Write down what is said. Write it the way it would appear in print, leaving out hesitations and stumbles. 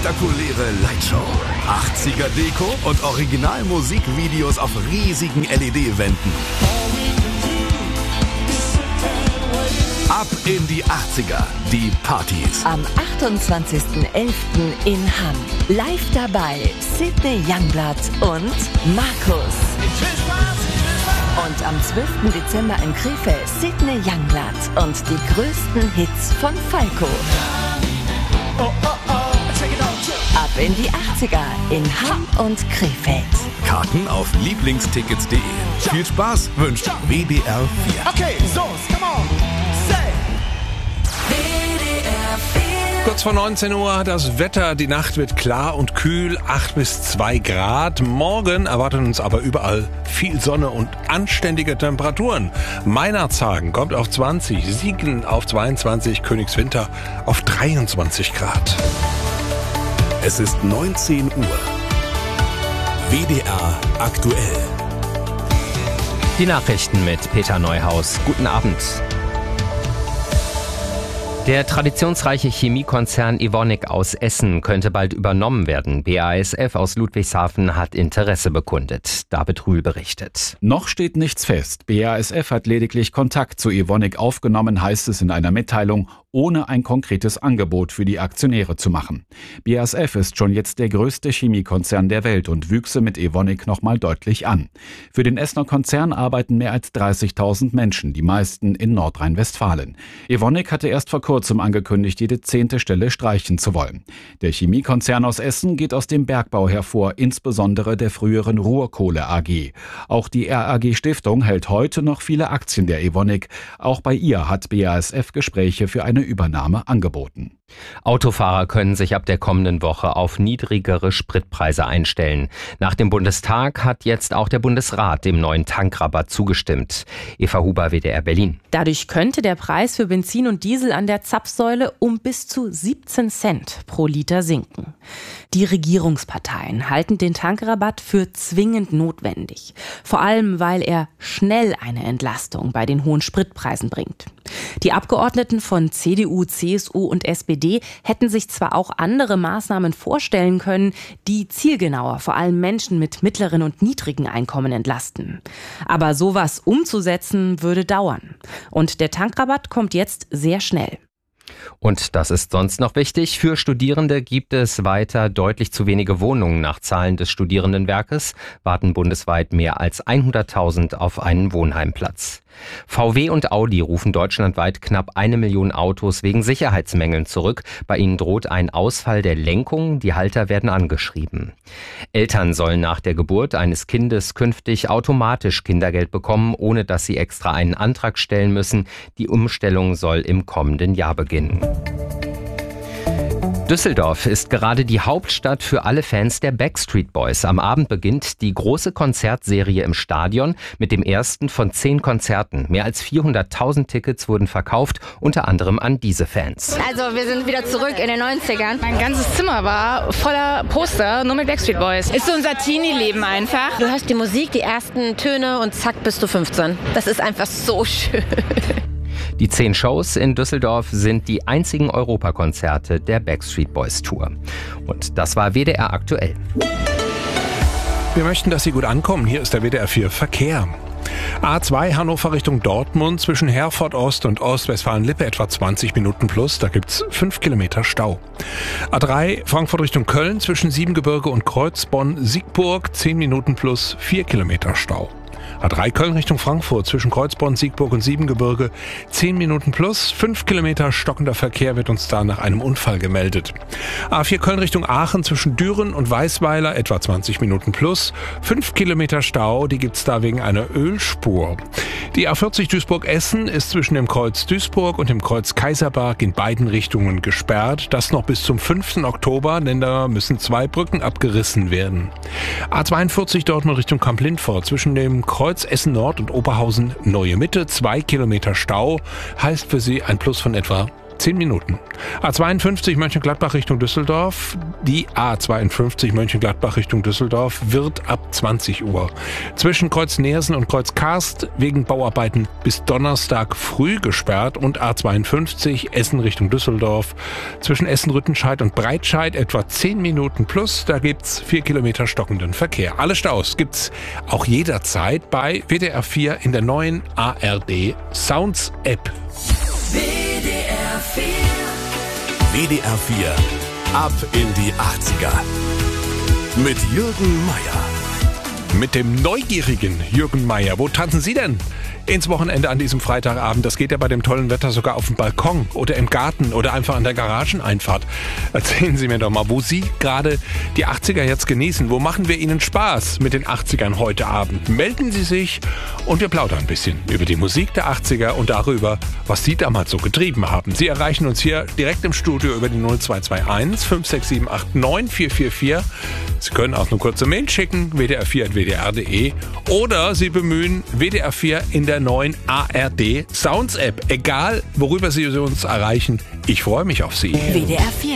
spektakuläre Lightshow. 80er Deko und Originalmusikvideos auf riesigen LED-Wänden. Ab in die 80er, die Partys. Am 28.11. in Hamm. Live dabei Sidney Youngblood und Markus. Und am 12. Dezember in Krefeld Sidney Youngblood und die größten Hits von Falco. Ab in die 80er in Hamm und Krefeld. Karten auf lieblingstickets.de. Viel Spaß wünscht WDR 4. Okay, so, come on. Kurz vor 19 Uhr das Wetter. Die Nacht wird klar und kühl, 8 bis 2 Grad. Morgen erwartet uns aber überall viel Sonne und anständige Temperaturen. Meinerzhagen kommt auf 20, Siegen auf 22, Königswinter auf 23 Grad. Es ist 19 Uhr. WDR aktuell. Die Nachrichten mit Peter Neuhaus. Guten Abend. Der traditionsreiche Chemiekonzern Evonik aus Essen könnte bald übernommen werden. BASF aus Ludwigshafen hat Interesse bekundet. David Rühl berichtet. Noch steht nichts fest. BASF hat lediglich Kontakt zu Evonik aufgenommen, heißt es in einer Mitteilung, ohne ein konkretes Angebot für die Aktionäre zu machen. BASF ist schon jetzt der größte Chemiekonzern der Welt und wüchse mit Evonik nochmal deutlich an. Für den Essener Konzern arbeiten mehr als 30.000 Menschen, die meisten in Nordrhein-Westfalen. Evonik hatte erst vor kurzem angekündigt, jede 10. Stelle streichen zu wollen. Der Chemiekonzern aus Essen geht aus dem Bergbau hervor, insbesondere der früheren Ruhrkohle AG. Auch die RAG Stiftung hält heute noch viele Aktien der Evonik. Auch bei ihr hat BASF Gespräche für eine Übernahme angeboten. Autofahrer können sich ab der kommenden Woche auf niedrigere Spritpreise einstellen. Nach dem Bundestag hat jetzt auch der Bundesrat dem neuen Tankrabatt zugestimmt. Eva Huber, WDR Berlin. Dadurch könnte der Preis für Benzin und Diesel an der Zapfsäule um bis zu 17 Cent pro Liter sinken. Die Regierungsparteien halten den Tankrabatt für zwingend notwendig. Vor allem, weil er schnell eine Entlastung bei den hohen Spritpreisen bringt. Die Abgeordneten von CDU, CSU und SPD hätten sich zwar auch andere Maßnahmen vorstellen können, die zielgenauer vor allem Menschen mit mittleren und niedrigen Einkommen entlasten. Aber sowas umzusetzen würde dauern. Und der Tankrabatt kommt jetzt sehr schnell. Und das ist sonst noch wichtig. Für Studierende gibt es weiter deutlich zu wenige Wohnungen. Nach Zahlen des Studierendenwerkes warten bundesweit mehr als 100.000 auf einen Wohnheimplatz. VW und Audi rufen deutschlandweit knapp 1 Million Autos wegen Sicherheitsmängeln zurück. Bei ihnen droht ein Ausfall der Lenkung. Die Halter werden angeschrieben. Eltern sollen nach der Geburt eines Kindes künftig automatisch Kindergeld bekommen, ohne dass sie extra einen Antrag stellen müssen. Die Umstellung soll im kommenden Jahr beginnen. Düsseldorf ist gerade die Hauptstadt für alle Fans der Backstreet Boys. Am Abend beginnt die große Konzertserie im Stadion mit dem ersten von 10 Konzerten. Mehr als 400.000 Tickets wurden verkauft, unter anderem an diese Fans. Also wir sind wieder zurück in den 90ern. Mein ganzes Zimmer war voller Poster, nur mit Backstreet Boys. Ist so unser Teenie-Leben einfach. Du hörst die Musik, die ersten Töne und zack bist du 15. Das ist einfach so schön. Die 10 Shows in Düsseldorf sind die einzigen Europakonzerte der Backstreet Boys Tour. Und das war WDR aktuell. Wir möchten, dass Sie gut ankommen. Hier ist der WDR 4 Verkehr. A2 Hannover Richtung Dortmund zwischen Herford Ost und Ostwestfalen-Lippe etwa 20 Minuten plus. Da gibt's 5 Kilometer Stau. A3 Frankfurt Richtung Köln zwischen Siebengebirge und Kreuzbonn-Siegburg 10 Minuten plus 4 Kilometer Stau. A3 Köln Richtung Frankfurt zwischen Kreuzbonn, Siegburg und Siebengebirge 10 Minuten plus, 5 Kilometer stockender Verkehr wird uns da nach einem Unfall gemeldet. A4 Köln Richtung Aachen zwischen Düren und Weißweiler etwa 20 Minuten plus, 5 Kilometer Stau, die gibt's da wegen einer Ölspur. Die A40 Duisburg-Essen ist zwischen dem Kreuz Duisburg und dem Kreuz Kaiserberg in beiden Richtungen gesperrt. Das noch bis zum 5. Oktober, denn da müssen 2 Brücken abgerissen werden. A42 Dortmund Richtung Kamp-Lindfort zwischen dem Kreuz Essen Nord und Oberhausen Neue Mitte 2 Kilometer Stau, heißt für Sie ein Plus von etwa 10 Minuten. A52 Mönchengladbach Richtung Düsseldorf. Die A52 Mönchengladbach Richtung Düsseldorf wird ab 20 Uhr zwischen Kreuz Neersen und Kreuz Karst wegen Bauarbeiten bis Donnerstag früh gesperrt und A52 Essen Richtung Düsseldorf zwischen Essen-Rüttenscheid und Breitscheid etwa 10 Minuten plus. Da gibt's 4 Kilometer stockenden Verkehr. Alle Staus gibt's auch jederzeit bei WDR 4 in der neuen ARD Sounds App. WDR 4. WDR 4. Ab in die 80er. Mit Jürgen Meier. Mit dem neugierigen Jürgen Meier. Wo tanzen Sie denn ins Wochenende an diesem Freitagabend? Das geht ja bei dem tollen Wetter sogar auf dem Balkon oder im Garten oder einfach an der Garageneinfahrt. Erzählen Sie mir doch mal, wo Sie gerade die 80er jetzt genießen. Wo machen wir Ihnen Spaß mit den 80ern heute Abend? Melden Sie sich und wir plaudern ein bisschen über die Musik der 80er und darüber, was Sie damals so getrieben haben. Sie erreichen uns hier direkt im Studio über die 0221 56789 444. Sie können auch eine kurze Mail schicken, wdr4@wdr.de, oder Sie bemühen WDR 4 in der neuen ARD Sounds App. Egal, worüber Sie uns erreichen, ich freue mich auf Sie. WDR 4.